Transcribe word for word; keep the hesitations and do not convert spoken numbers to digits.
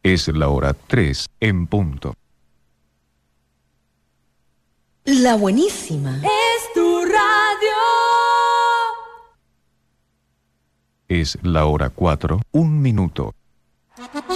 Es la hora tres en punto. La buenísima. Es tu radio. Es la hora cuatro, un minuto.